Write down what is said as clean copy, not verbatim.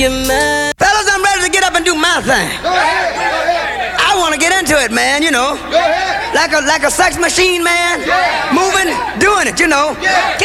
Fellas, I'm ready to get up and do my thing. I want to get into it, man, you know. Like a sex machine, man. Moving, doing it, you know.